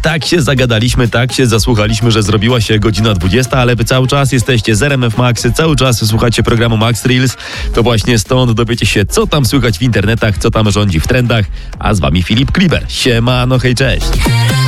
tak się zagadaliśmy, tak się zasłuchaliśmy, że zrobiła się godzina 20, ale wy cały czas jesteście z RMF Max, cały czas słuchacie programu Max Reels. To właśnie stąd dowiecie się, co tam słychać w internetach, co tam rządzi w trendach, a z wami Filip Kliber. Siemano, hej, cześć.